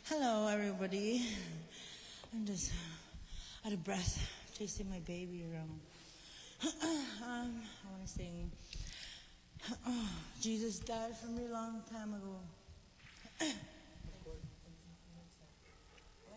Hello, everybody. I'm just out of breath, chasing my baby around. I want to sing. Jesus died for me a long time ago.